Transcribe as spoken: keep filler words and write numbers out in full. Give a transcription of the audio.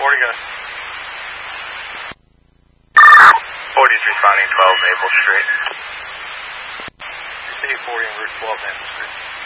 forty, guys. forty's responding twelve Maple Street. eight forty on Route twelve Maple Street.